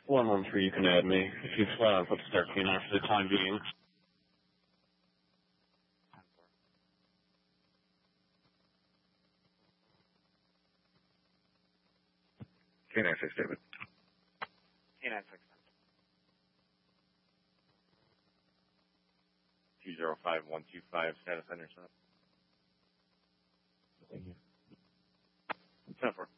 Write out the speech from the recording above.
113, you can add me. If you put the 13 on for the time being. K96, David. K96. 205125, status on your side. Thank you. 10-4.